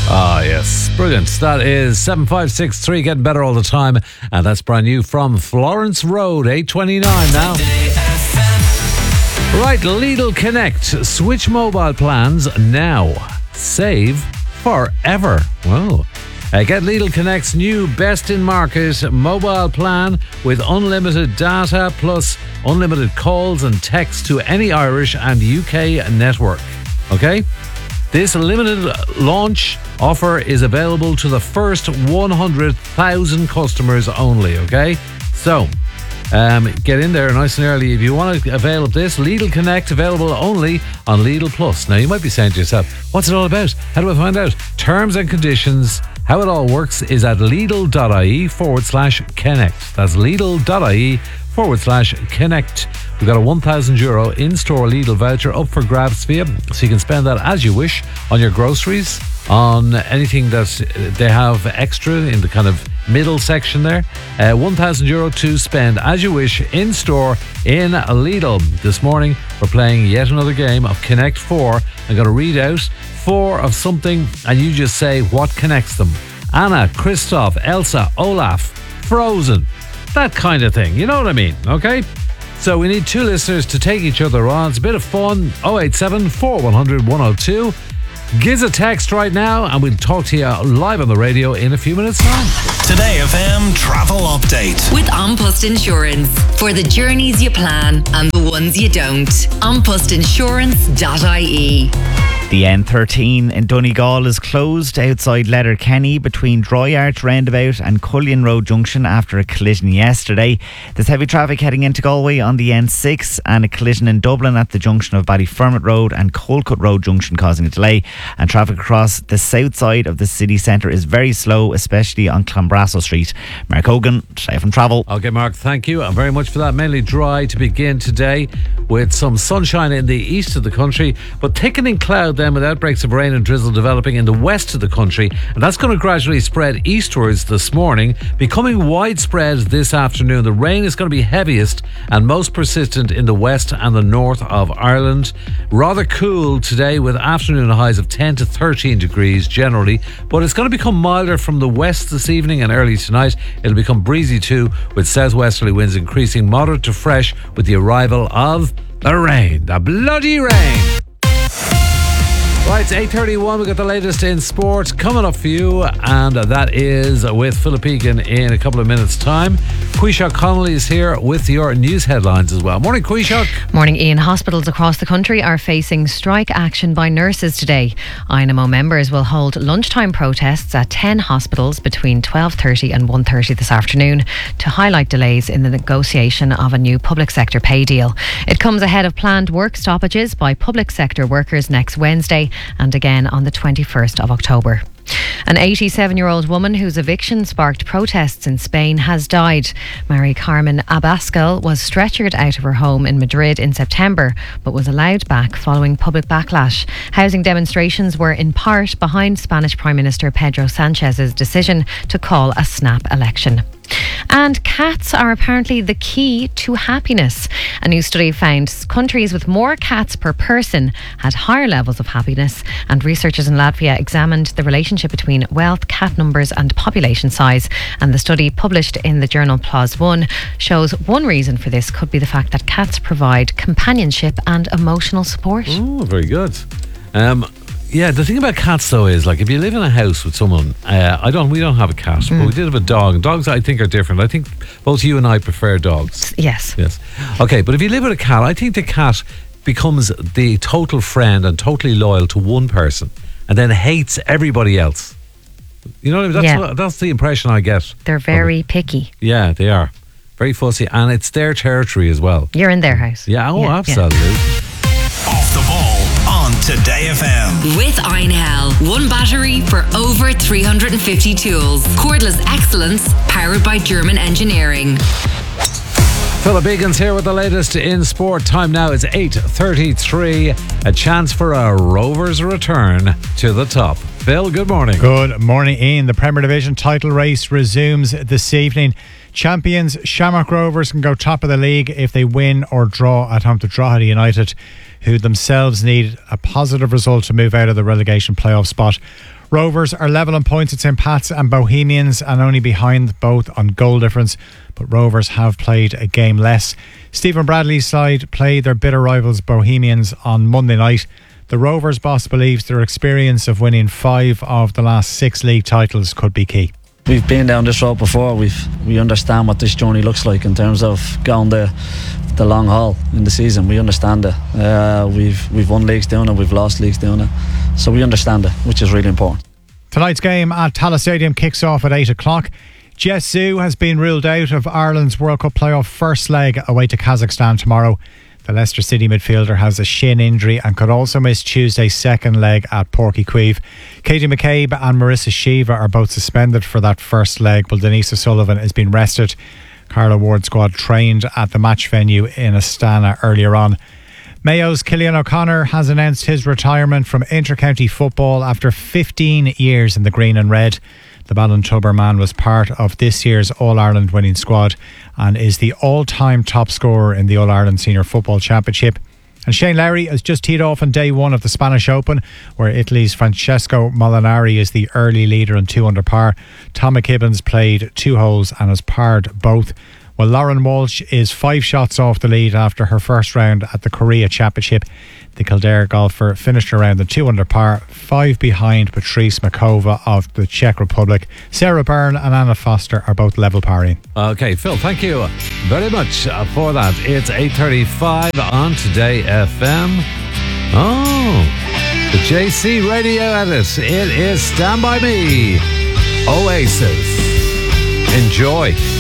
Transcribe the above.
Ah, yes. Brilliant. That is 7563, getting better all the time. And that's brand new from Florence Road, 829 now. Right, Lidl Connect. Switch mobile plans now. Save forever. Whoa. Get Lidl Connect's new best-in-market mobile plan with unlimited data plus unlimited calls and texts to any Irish and UK network. Okay? This limited launch offer is available to the first 100,000 customers only, okay? So, get in there nice and early if you want to avail of this. Lidl Connect, available only on Lidl Plus. Now, you might be saying to yourself, what's it all about? How do I find out? Terms and conditions, how it all works is at Lidl.ie/connect. That's Lidl.ie/connect. We've got a €1,000 in-store Lidl voucher up for grabs for you, so you can spend that as you wish on your groceries, on anything that they have extra in the kind of middle section there. €1,000 to spend as you wish in-store in Lidl. This morning, we're playing yet another game of Connect 4. I'm going to read out 4 of something, and you just say what connects them. Anna, Christoph, Elsa, Olaf, Frozen, that kind of thing. You know what I mean, okay? So we need 2 listeners to take each other on. It's a bit of fun. 087 4100 102. Give us a text right now and we'll talk to you live on the radio in a few minutes' time. Today FM Travel Update. With An Post Insurance. For the journeys you plan and the ones you don't. AnPostInsurance.ie. The N13 in Donegal is closed outside Letterkenny between Dry Arch Roundabout and Cullion Road Junction after a collision yesterday. There's heavy traffic heading into Galway on the N6 and a collision in Dublin at the junction of Ballyfermot Road and Colcut Road Junction causing a delay. And traffic across the south side of the city centre is very slow, especially on Clonbrassil Street. Mark Hogan, Today from Travel. Okay, Mark, thank you very much for that. Mainly dry to begin today with some sunshine in the east of the country, but thickening cloud then with outbreaks of rain and drizzle developing in the west of the country, and that's going to gradually spread eastwards this morning, becoming widespread this afternoon. The rain is going to be heaviest and most persistent in the west and the north of Ireland. Rather cool today with afternoon highs of 10 to 13 degrees generally, but it's going to become milder from the west this evening and early tonight. It'll become breezy too, with southwesterly winds increasing moderate to fresh with the arrival of the rain, the bloody rain. Right, it's 8:31. We've got the latest in sport coming up for you, and that is with Philip Egan in a couple of minutes' time. Quishak Connolly is here with your news headlines as well. Morning, Quishak. Morning, Ian. Hospitals across the country are facing strike action by nurses today. INMO members will hold lunchtime protests at 10 hospitals between 12:30 and 1:30 this afternoon to highlight delays in the negotiation of a new public sector pay deal. It comes ahead of planned work stoppages by public sector workers next Wednesday and again on the 21st of October. An 87-year-old woman whose eviction sparked protests in Spain has died. Mary Carmen Abascal was stretchered out of her home in Madrid in September, but was allowed back following public backlash. Housing demonstrations were in part behind Spanish Prime Minister Pedro Sanchez's decision to call a snap election. And cats are apparently the key to happiness. A new study found countries with more cats per person had higher levels of happiness, and researchers in Latvia examined the relationship between wealth, cat numbers and population size. And the study, published in the journal PLOS ONE, shows one reason for this could be the fact that cats provide companionship and emotional support. Oh, very good. Yeah, the thing about cats though is, like, if you live in a house with someone, we don't have a cat, but we did have a dog. Dogs, I think, are different. I think both you and I prefer dogs. Yes. Okay, but if you live with a cat, I think the cat becomes the total friend and totally loyal to one person, and then hates everybody else. You know what I mean? That's the impression I get. They're very picky. Yeah, they are. Very fussy, and it's their territory as well. You're in their house. Yeah, absolutely. Off the ball on Today FM. With Einhell. One battery for over 350 tools. Cordless excellence powered by German engineering. Philip Egan's here with the latest in sport. Time now is 8:33. A chance for a Rovers return to the top. Phil, good morning. Good morning, Ian. The Premier Division title race resumes this evening. Champions Shamrock Rovers can go top of the league if they win or draw at home to Drogheda United, who themselves need a positive result to move out of the relegation playoff spot. Rovers are level on points at St Pat's and Bohemians and only behind both on goal difference, but Rovers have played a game less. Stephen Bradley's side played their bitter rivals Bohemians on Monday night. The Rovers boss believes their experience of winning 5 of the last 6 league titles could be key. We've been down this road before. We understand what this journey looks like in terms of going the long haul in the season. We understand it. We've won leagues doing it. We've lost leagues doing it. So we understand it, which is really important. Tonight's game at Tallaght Stadium kicks off at 8 o'clock. Jess Zhu has been ruled out of Ireland's World Cup playoff first leg away to Kazakhstan tomorrow. The Leicester City midfielder has a shin injury and could also miss Tuesday's second leg at Porky Queeve. Katie McCabe and Marissa Shiva are both suspended for that first leg, while Denise O'Sullivan has been rested. Carla Ward's squad trained at the match venue in Astana earlier on. Mayo's Cillian O'Connor has announced his retirement from inter-county football after 15 years in the green and red. The Ballintubber man was part of this year's All-Ireland winning squad and is the all-time top scorer in the All-Ireland Senior Football Championship. And Shane Lowry has just teed off on day 1 of the Spanish Open, where Italy's Francesco Molinari is the early leader on 2 under par. Tom McKibbins played 2 holes and has parred both. Well, Lauren Walsh is 5 shots off the lead after her first round at the Korea Championship. The Kildare golfer finished her round on 2 under par, 5 behind Patrice Makova of the Czech Republic. Sarah Byrne and Anna Foster are both level parring. Okay, Phil, thank you very much for that. It's 8:35 on Today FM. Oh, the JC Radio Edit. It is Stand By Me. Oasis. Enjoy.